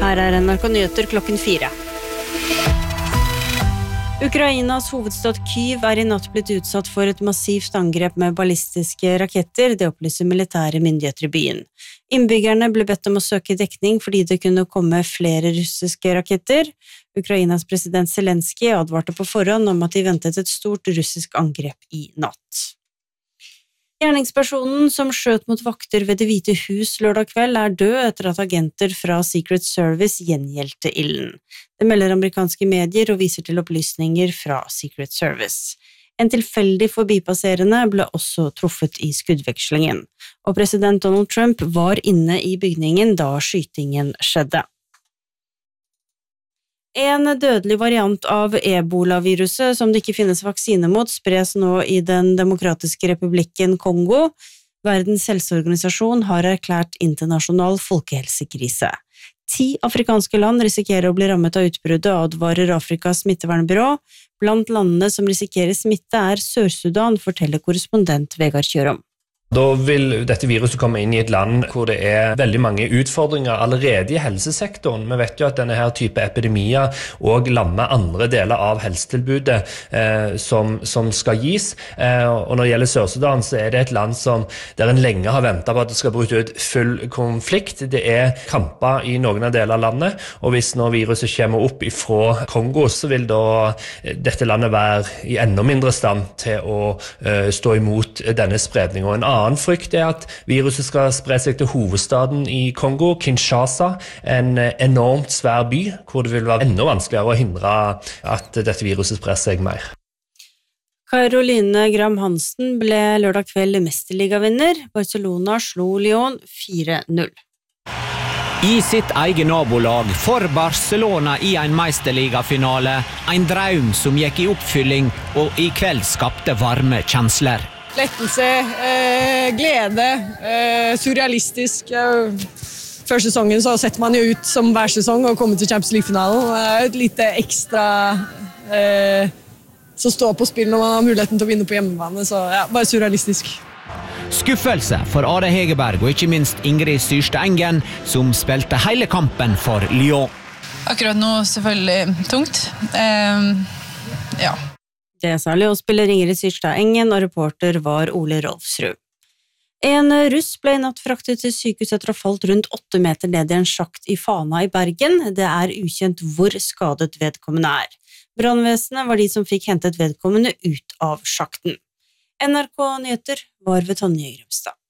Her NRK Nyheter klokken 4. Ukrainas hovedstad Kyiv I natt blitt utsatt for et massivt angrep med ballistiske raketter, det opplyser militære myndigheter I byen. Innbyggerne ble bedt om å søke dekning fordi det kunne komme flere russiske raketter. Ukrainas president Zelensky advarte på forhånd om at de ventet et stort russisk angrep I natt. Gjerningspersonen som skjøt mot vakter ved Det hvite hus lørdag kveld død etter at agenter fra Secret Service gjengjeldte ilden. Det melder amerikanske medier og viser til opplysninger fra Secret Service. En tilfeldig forbipasserende ble også truffet I skuddvekslingen, og president Donald Trump var inne I bygningen da skytingen skjedde. En dødelig variant av Ebola-viruset som det ikke finnes vaksine mot spres nå I den demokratiske republikken Kongo. Verdens helseorganisasjon har erklært internasjonal folkehelsekrise. 10 afrikanske land risikerer å bli rammet av utbruddet, advarer Afrikas smittevernbyrå. Blant landene som risikerer smitte Sør-Sudan, forteller korrespondent Vegard Kjørom. Da vil dette viruset komme inn I et land hvor det veldig mange utfordringer allerede I helsesektoren. Vi vet jo at denne her type epidemier også lammer andre deler av helsetilbudet som skal gis. Og når det gjelder Sør-Sudan så det et land der en lenge har ventet på at det skal bryte ut full konflikt. Det kamper I noen av deler av landet, og hvis nå viruset kommer opp fra Kongo, så vil da dette landet være I enda mindre stand til å stå imot denne spredningen. Og en annen frykt at viruset skal spre seg til hovedstaden I Kongo, Kinshasa, en enormt svær by, hvor det vil være enda vanskeligere å hindre at dette viruset sprer seg mer. Caroline Gram Hansen ble lørdag kveld mesterligavinner. Barcelona slo Lyon 4-0. I sitt eget nabolag for Barcelona I en meisterligafinale, en drøm som gikk I oppfylling og I kveld skapte varme kjensler. Lettelse, glede, surrealistisk. Før sesongen så setter man jo ut som hver sesong og kommer til Champions League-finalen. Det et lite ekstra som står på spill når man har muligheten til å vinne på hjemmebane, så ja, bare surrealistisk. Skuffelse for Are Hegerberg og ikke minst Ingrid Syrstad Engen, som spilte hele kampen for Lyon. Akkurat nå selvfølgelig tungt. Ja. Det sa Lyon-spiller Ingrid Syrstad Engen, og reporter var Ole Rolfsrud. En russ ble I natt fraktet til sykehus etter å ha falt rundt 8 meter ned I en sjakt I Fana I Bergen. Det ukjent hvor skadet vedkommende Brandvesenet var de som fikk hentet vedkommende ut av sjakten. NRK Nyheter var ved Tonje Grømstad.